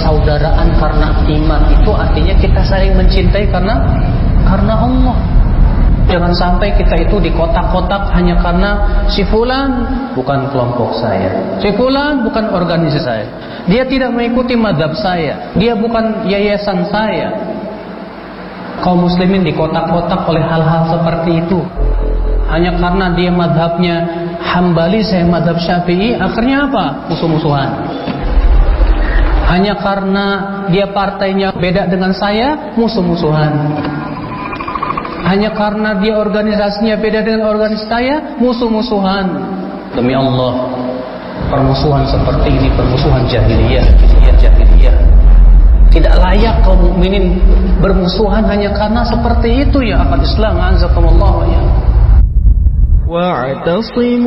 persaudaraan karena iman itu artinya kita saling mencintai karena Allah. Jangan sampai kita itu di kotak-kotak hanya karena si fulan bukan kelompok saya, si fulan bukan organisasi saya, dia tidak mengikuti mazhab saya, dia bukan yayasan saya. Kaum muslimin di kotak-kotak oleh hal-hal seperti itu. Hanya karena dia mazhabnya Hambali, saya mazhab Syafi'i, akhirnya apa? Musuh-musuhan. Hanya karena dia partainya beda dengan saya, musuh-musuhan. Hanya karena dia organisasinya beda dengan organisasi saya, musuh-musuhan. Demi Allah, permusuhan seperti ini permusuhan jahiliyah. Tidak layak kaum mukminin bermusuhan hanya karena seperti itu ya akhwat Islam, azakumullah ya.